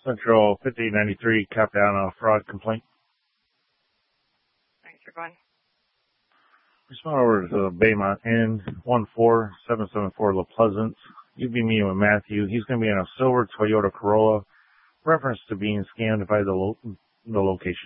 Central 5093, capped down on a fraud complaint. Thanks for going. Respond over to the Baymont Inn, 14774 La Pleasance. You'll be meeting with Matthew. He's going to be in a silver Toyota Corolla, reference to being scammed by the location.